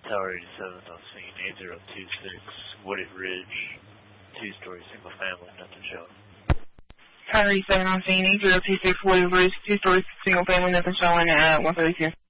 Tower 87 on scene, 8026, Wooded Ridge, 2-story single family, nothing showing. Tower 87 on scene, 8026, Wooded Ridge, 2-story single family, nothing showing at 132.